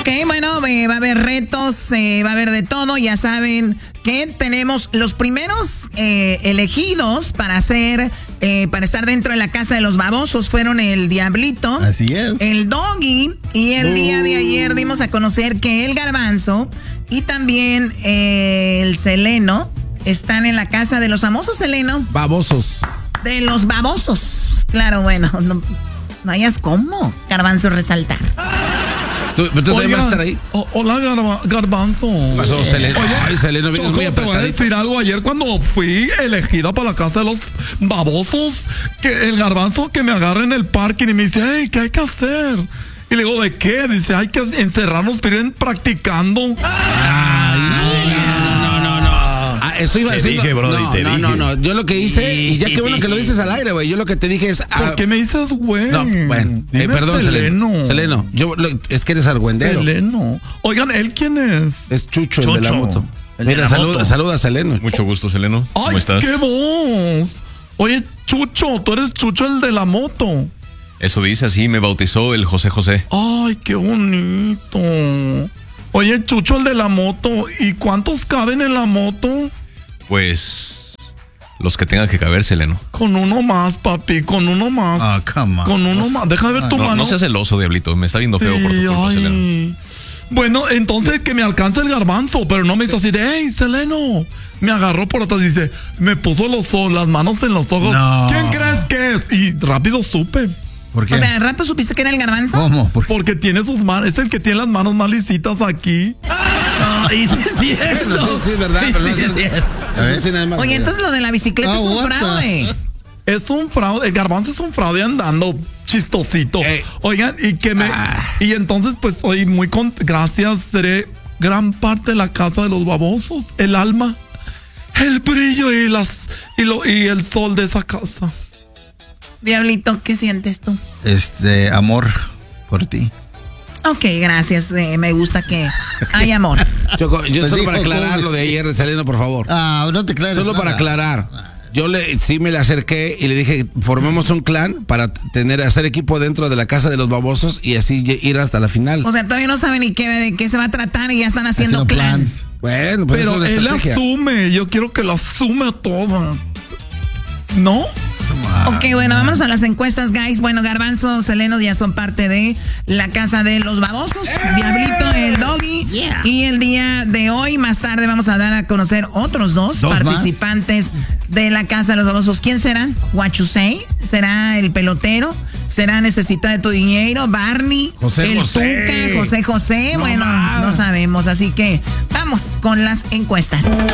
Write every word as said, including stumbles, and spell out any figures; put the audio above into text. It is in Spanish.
Ok, bueno, eh, va a haber retos, eh, va a haber de todo. Ya saben que tenemos los primeros eh, elegidos para hacer, eh, para estar dentro de la casa de los babosos fueron el Diablito. Así es. El Doggy. Y el uh. día de ayer dimos a conocer que el Garbanzo y también eh, el Seleno están en la casa de los famosos, Seleno. Babosos. De los babosos. Claro, bueno, no, no hayas cómo, Garbanzo, resaltar. ¿Tú, tú también vas a estar ahí? O, hola, Garba, Garbanzo. ¿Qué pasó, Seleno? Oye, Ay, Seleno, vienes muy te voy a decir algo. Ayer cuando fui elegida para la casa de los babosos, que el Garbanzo que me agarra en el parking y me dice, hey, ¿qué hay que hacer? Y le digo, ¿de qué? Dice, hay que encerrarnos, pero ir practicando. Ay, no, no, no. Ah, eso iba a decir. Te dije, Brody, no, te no, dije. no, no. Yo lo que hice, y ya qué bueno que lo dices al aire, güey. Yo lo que te dije es. Ah, ¿por qué me dices, güey? No, bueno. Eh, perdón, Seleno. Seleno. Seleno. Yo, lo, es que eres argüendero. Seleno. Oigan, ¿él quién es? Es Chucho, Chucho. el de la moto. El Mira, de la saluda, moto. saluda a Seleno. Mucho gusto, Seleno. ¿Cómo Ay, estás? qué voz. Oye, Chucho, tú eres Chucho el de la moto. Eso dice, así me bautizó el José José. Ay, qué bonito. Oye, Chucho, el de la moto, ¿y cuántos caben en la moto? Pues los que tengan que caber, Seleno. Con uno más, papi, con uno más. Ah, oh, come on. Con uno Pues, más. Deja de ver ah, tu No, mano. no seas celoso, Diablito. Me está viendo feo Sí, por tu culpa, ay. Seleno. Bueno, entonces que me alcance el Garbanzo, pero no me hizo así de, hey, Seleno. Me agarró por atrás y dice, me puso los ojos, las manos en los ojos. No. ¿Quién crees que es? Y rápido supe. ¿Por qué? O sea, ¿rápido supiste que era el Garbanzo? ¿Cómo? ¿Por qué? Porque tiene sus manos, es el que tiene las manos más lisitas aquí. Ay, sí es cierto. Bueno, sí, sí, es verdad. Pero Sí, no, sí es cierto. A ver, sí, nada más. Oye, entonces lo de la bicicleta Ah, es un what the- fraude. Es un fraude, el Garbanzo es un fraude andando chistosito. Ey. Oigan, y que me. Ah. Y entonces, pues, hoy muy con, gracias, seré gran parte de la casa de los babosos, el alma, el brillo y las y, lo, y el sol de esa casa. Diablito, ¿qué sientes tú? Este, amor por ti. Ok, gracias. Eh, me gusta que hay amor. Yo, yo Pues solo dijo, para aclarar ¿cómo lo de ves? ayer de Seleno, por favor. Ah, no te aclares Solo para nada. aclarar. Yo le, sí me le acerqué y le dije, formemos un clan para tener, hacer equipo dentro de la casa de los babosos y así ir hasta la final. O sea, todavía no saben ni qué, de qué se va a tratar y ya están haciendo, Haciendo plans. plans. Bueno, pues Pero es una él estrategia. asume, yo quiero que lo asume todo. ¿No? Ok, bueno, vamos a las encuestas, guys. Bueno, Garbanzo, Seleno ya son parte de la casa de los babosos. Diablito, el Doggy. Yeah. Y el día de hoy, más tarde, vamos a dar a conocer otros dos, ¿Dos participantes de la casa de los babosos. ¿Quién serán? What you say? ¿Será el pelotero? ¿Será Necesita de tu dinero? ¿Barney? José el José. Tuca, José José. No bueno, más. no sabemos. Así que vamos con las encuestas.